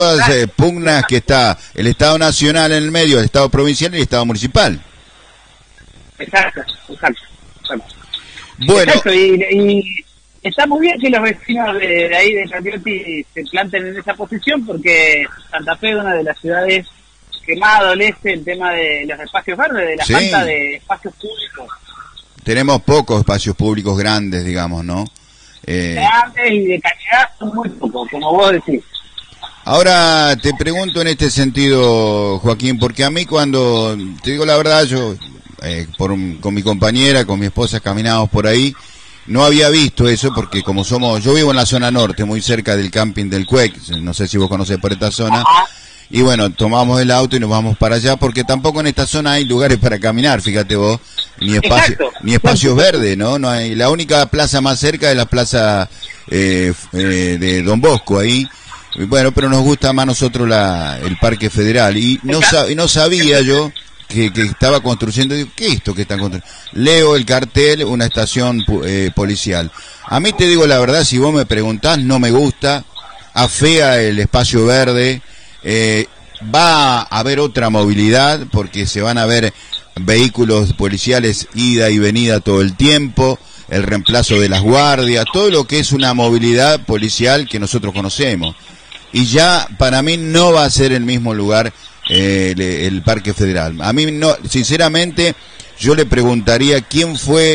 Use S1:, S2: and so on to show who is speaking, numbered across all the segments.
S1: pugnas que está el Estado Nacional en el medio, el Estado Provincial y el Estado Municipal.
S2: Exacto.
S1: Bueno.
S2: Exacto, y está muy bien que los vecinos de ahí de Rapioti se planten en esa posición, porque Santa Fe es una de las ciudades que más adolece el tema de los espacios verdes, de la falta de espacios públicos.
S1: Tenemos pocos espacios públicos grandes, digamos, ¿no?
S2: Grandes y de calidad son muy pocos, como vos decís.
S1: Ahora te pregunto en este sentido, Joaquín, porque a mí cuando, te digo la verdad, yo con mi compañera, con mi esposa caminábamos por ahí, no había visto eso porque como yo vivo en la zona norte, muy cerca del camping del Cuec, no sé si vos conocés por esta zona. Y bueno, tomamos el auto y nos vamos para allá porque tampoco en esta zona hay lugares para caminar, fíjate vos, ni espacios verdes, ¿no? No hay, la única plaza más cerca es la plaza de Don Bosco ahí. Bueno, pero nos gusta más nosotros el Parque Federal y no sabía yo que estaba construyendo. Digo, ¿qué es esto que están construyendo? Leo el cartel, una estación policial. A mí te digo la verdad, si vos me preguntás, no me gusta, afea el espacio verde. Va a haber otra movilidad porque se van a ver vehículos policiales ida y venida todo el tiempo, el reemplazo de las guardias, todo lo que es una movilidad policial que nosotros conocemos. Y ya para mí no va a ser el mismo lugar el Parque Federal. A mí no, sinceramente, yo le preguntaría quién fue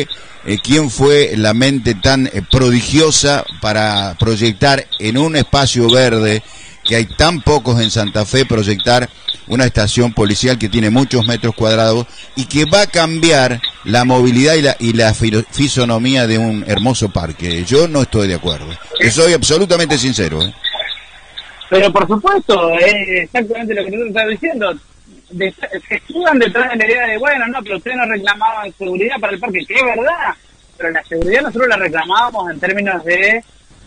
S1: la mente tan prodigiosa para proyectar en un espacio verde, que hay tan pocos en Santa Fe, proyectar una estación policial que tiene muchos metros cuadrados y que va a cambiar la movilidad y la fisonomía de un hermoso parque. Yo no estoy de acuerdo. Soy absolutamente sincero.
S2: Pero por supuesto, exactamente lo que nosotros estamos diciendo. Se escudan detrás de la idea de, bueno, no, pero ustedes no reclamaban seguridad para el parque, que es verdad, pero la seguridad nosotros la reclamábamos en términos de,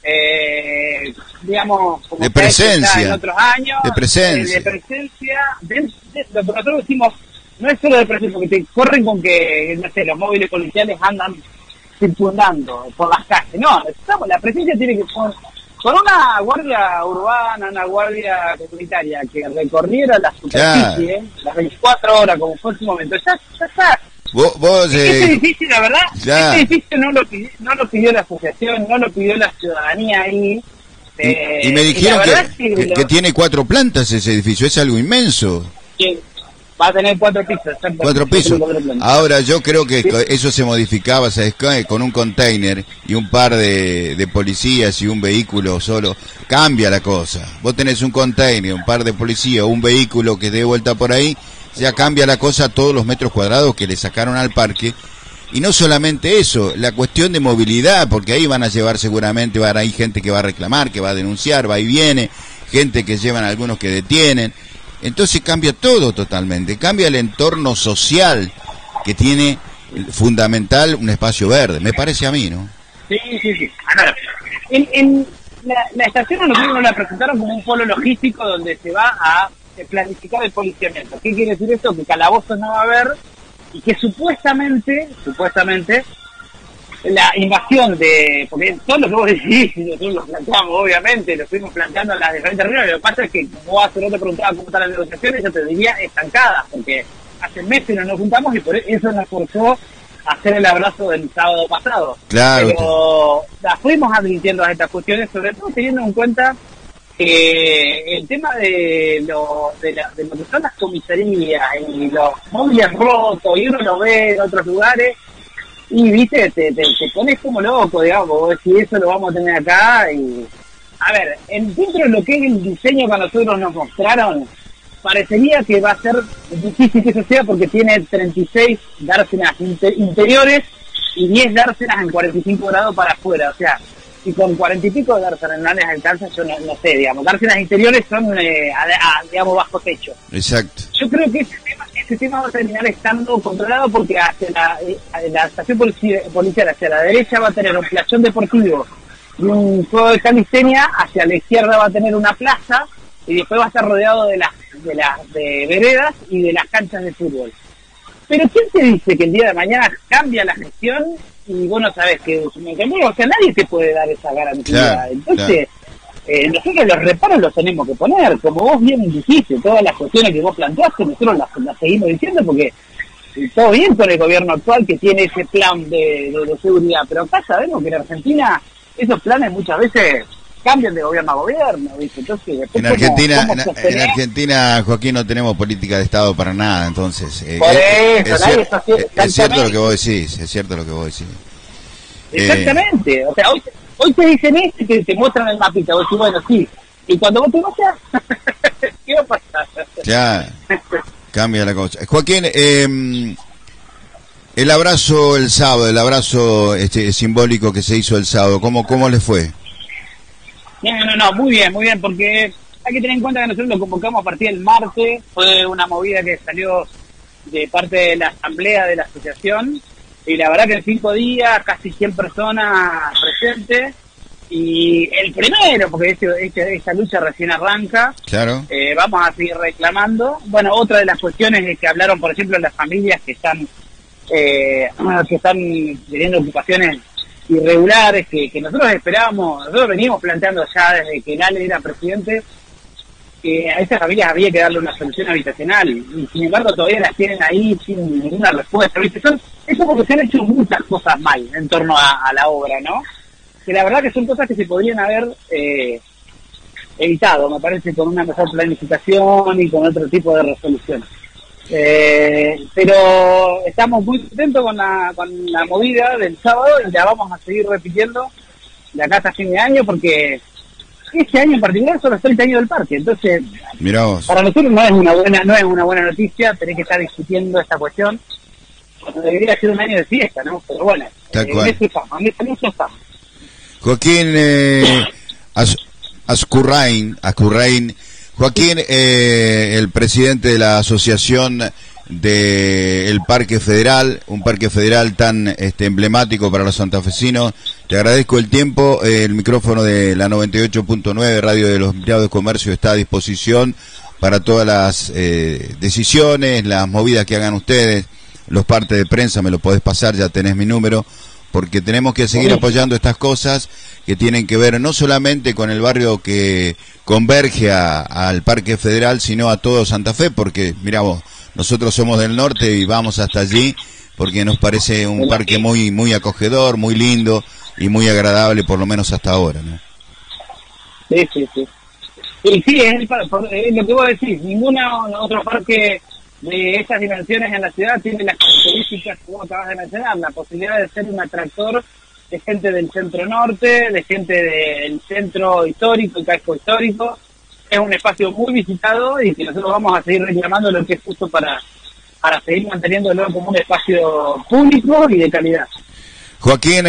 S2: digamos, como
S1: de presencia,
S2: en otros años,
S1: de presencia,
S2: lo que nosotros decimos, no es solo de presencia, porque te corren con que, no sé, los móviles policiales andan circundando por las calles. No, necesitamos, la presencia tiene que con una guardia urbana, una guardia comunitaria que recorriera la superficie, las 24 horas, como fue en su momento, ya está. Este edificio, la verdad, este edificio no lo pidió la asociación, no lo pidió la ciudadanía ahí.
S1: Y me dijeron que tiene 4 plantas ese edificio, es algo inmenso.
S2: Va a tener 4 pisos.
S1: 4 pisos. Ahora yo creo que eso se modificaba, ¿sabes? Con un container y un par de policías y un vehículo solo. Cambia la cosa. Vos tenés un container, un par de policías, un vehículo que dé vuelta por ahí, ya cambia la cosa, todos los metros cuadrados que le sacaron al parque. Y no solamente eso, la cuestión de movilidad, porque ahí van a llevar seguramente, hay gente que va a reclamar, que va a denunciar, va y viene, gente que llevan algunos que detienen. Entonces cambia todo totalmente, cambia el entorno social que tiene fundamental un espacio verde, me parece a mí, ¿no?
S2: Sí. A ver, en la estación a nosotros nos la presentaron como un polo logístico donde se va a planificar el policiamiento. ¿Qué quiere decir esto? Que calabozos no va a haber y que supuestamente la invasión porque todo lo que vos decís, nosotros lo planteamos, obviamente, lo fuimos planteando en las diferentes reuniones. Lo que pasa es que, como vos hace rato preguntabas cómo están las negociaciones, yo te diría estancadas, porque hace meses no nos juntamos y por eso nos forzó a hacer el abrazo del sábado pasado.
S1: Claro.
S2: Pero las fuimos advirtiendo a estas cuestiones, sobre todo teniendo en cuenta que el tema de lo que son las comisarías y los móviles rotos, y uno lo ve en otros lugares, y viste, te pones como loco, digamos, vos decís, eso lo vamos a tener acá. Y a ver, dentro de lo que es el diseño que a nosotros nos mostraron, parecería que va a ser difícil que eso sea, porque tiene 36 dársenas interiores y 10 dársenas en 45 grados para afuera. O sea, si con 40 y pico de dársenas no les alcanza, yo no sé, digamos. Dársenas interiores son, digamos, bajo techo.
S1: Exacto.
S2: Yo creo que ese tema va a terminar estando controlado, porque hacia la estación policial, hacia la derecha va a tener un playón deportivo y un juego de calistenia, hacia la izquierda va a tener una plaza y después va a estar rodeado de veredas y de las canchas de fútbol. Pero ¿quién te dice que el día de mañana cambia la gestión y vos no sabés que o sea, nadie te puede dar esa garantía?
S1: Claro,
S2: entonces, nosotros los reparos los tenemos que poner, como vos bien dijiste, todas las cuestiones que vos planteaste, nosotros las seguimos diciendo porque todo bien con el gobierno actual que tiene ese plan de seguridad, pero acá sabemos que en Argentina esos planes muchas veces cambian de gobierno a gobierno, ¿viste? Entonces,
S1: en Argentina, Joaquín, no tenemos política de Estado para nada, entonces
S2: por eso,
S1: es cierto lo que vos decís, es cierto lo que vos decís.
S2: Exactamente, o sea, hoy te dicen esto y te muestran el mapita, vos decís, bueno, sí, y cuando vos te vayas, ¿qué va a pasar?
S1: Ya, cambia la cosa. Joaquín, el abrazo el sábado, el abrazo simbólico que se hizo el sábado, ¿cómo le fue?
S2: No, muy bien, porque hay que tener en cuenta que nosotros lo convocamos a partir del martes, fue una movida que salió de parte de la asamblea de la asociación, y la verdad que en 5 días, casi 100 personas presentes, y el primero, porque esta lucha recién arranca,
S1: claro.
S2: Vamos a seguir reclamando. Bueno, otra de las cuestiones es que hablaron, por ejemplo, las familias que están teniendo ocupaciones irregulares, que nosotros esperábamos, nosotros veníamos planteando ya desde que Lale era presidente, que a esas familias había que darle una solución habitacional, y sin embargo todavía las tienen ahí sin ninguna respuesta, ¿viste? Eso porque se han hecho muchas cosas mal en torno a la obra, ¿no? Que la verdad que son cosas que se podrían haber evitado, me parece, con una mejor planificación y con otro tipo de resolución. Pero estamos muy contentos con la movida del sábado y la vamos a seguir repitiendo de acá hasta fin de año, porque este año en particular son los 30 años del parque, entonces
S1: mirá vos.
S2: Para nosotros no es una buena noticia tener que estar discutiendo esta cuestión cuando debería ser un año de fiesta, ¿no? Pero bueno, en eso estamos.
S1: Joaquín Ascurrain, Joaquín, el presidente de la asociación del Parque Federal, un Parque Federal tan emblemático para los santafesinos, te agradezco el tiempo, el micrófono de la 98.9 Radio de los Empleados de Comercio está a disposición para todas las decisiones, las movidas que hagan ustedes, los partes de prensa, me lo podés pasar, ya tenés mi número, porque tenemos que seguir apoyando estas cosas que tienen que ver no solamente con el barrio que converge al Parque Federal, sino a todo Santa Fe, porque mirá vos, nosotros somos del norte y vamos hasta allí porque nos parece un parque muy acogedor, muy lindo y muy agradable, por lo menos hasta ahora, ¿no?
S2: Sí. Y sí, es lo que vos decís, otro parque de estas dimensiones en la ciudad tiene las características que vos acabas de mencionar, la posibilidad de ser un atractor de gente del centro norte, de gente del centro histórico, el casco histórico. Es un espacio muy visitado y que nosotros vamos a seguir reclamando lo que es justo para seguir manteniéndolo como un espacio público y de calidad.
S1: Joaquín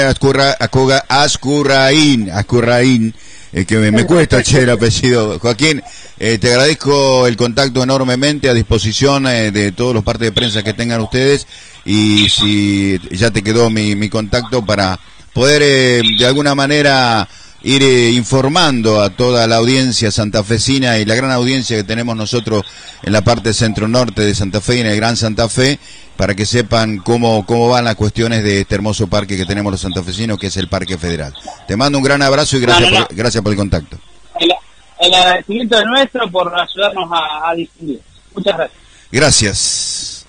S1: Ascurrain, que me cuesta el apellido. Joaquín, te agradezco el contacto enormemente, a disposición de todos los partes de prensa que tengan ustedes, y si ya te quedó mi contacto para poder de alguna manera ir informando a toda la audiencia santafesina y la gran audiencia que tenemos nosotros en la parte centro-norte de Santa Fe y en el Gran Santa Fe, para que sepan cómo van las cuestiones de este hermoso parque que tenemos los santafesinos, que es el Parque Federal. Te mando un gran abrazo y gracias por el contacto.
S2: El agradecimiento es nuestro por ayudarnos a difundir. Muchas gracias.
S1: Gracias.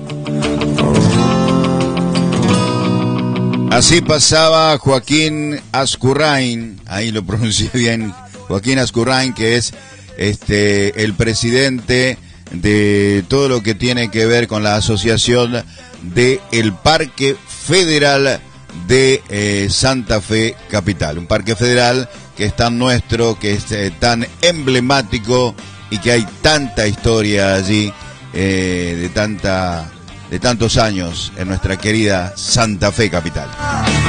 S1: Así pasaba Joaquín Ascurrain, ahí lo pronuncié bien, Joaquín Ascurrain, que es el presidente de todo lo que tiene que ver con la asociación del Parque Federal de Santa Fe Capital. Un parque federal que es tan nuestro, que es tan emblemático y que hay tanta historia allí, de tantos años en nuestra querida Santa Fe Capital.